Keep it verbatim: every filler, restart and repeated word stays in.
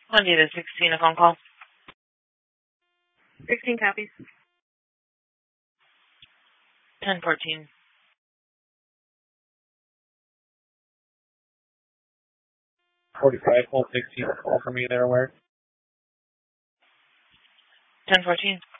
Monday the sixteen, a phone call. sixteen copies. ten fourteen. forty-five, hold sixteen, call for me there, where? ten fourteen.